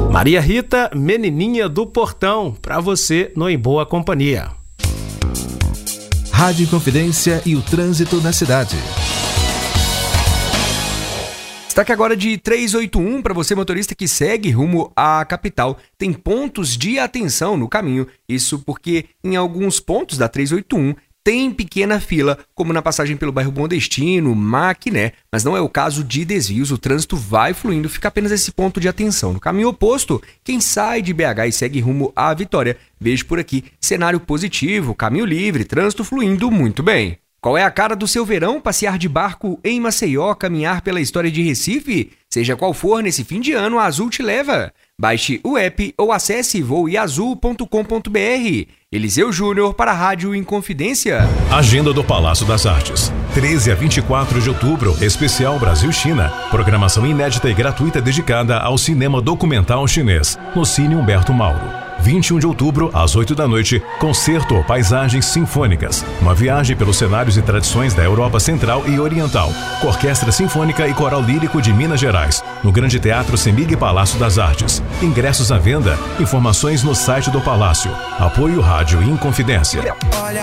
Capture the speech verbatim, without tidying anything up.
Maria Rita, Menininha do Portão, pra você no Em Boa Companhia. Rádio Inconfidência e o trânsito na cidade. Destaque agora de trezentos e oitenta e um para você, motorista que segue rumo à capital. Tem pontos de atenção no caminho. Isso porque em alguns pontos da trezentos e oitenta e um tem pequena fila, como na passagem pelo bairro Bom Destino, Maquiné, mas não é o caso de desvios. O trânsito vai fluindo, fica apenas esse ponto de atenção. No caminho oposto, quem sai de B H e segue rumo à Vitória, vejo por aqui cenário positivo, caminho livre, trânsito fluindo muito bem. Qual é a cara do seu verão? Passear de barco em Maceió, caminhar pela história de Recife? Seja qual for, nesse fim de ano, a Azul te leva. Baixe o app ou acesse voe azul ponto com ponto b r. Eliseu Júnior para a Rádio Inconfidência. Agenda do Palácio das Artes. treze a vinte e quatro de outubro, especial Brasil-China. Programação inédita e gratuita dedicada ao cinema documental chinês, no Cine Humberto Mauro. vinte e um de outubro, às oito da noite, concerto Paisagens Sinfônicas. Uma viagem pelos cenários e tradições da Europa Central e Oriental. Com Orquestra Sinfônica e Coral Lírico de Minas Gerais. No Grande Teatro Semig Palácio das Artes. Ingressos à venda. Informações no site do Palácio. Apoio Rádio Inconfidência.